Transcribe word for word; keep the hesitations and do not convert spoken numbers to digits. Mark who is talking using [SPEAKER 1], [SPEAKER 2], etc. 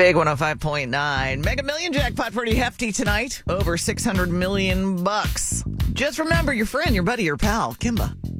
[SPEAKER 1] Big one oh five point nine. Mega Million jackpot pretty hefty tonight. Over six hundred million bucks. Just remember your friend, your buddy, your pal, Kimba.